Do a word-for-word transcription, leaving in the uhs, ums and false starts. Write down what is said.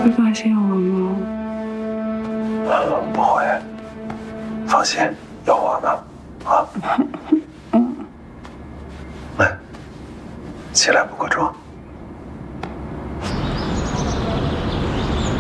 会发现我吗？ 不会，放心，有我呢。啊， 嗯， 来，起来补个妆。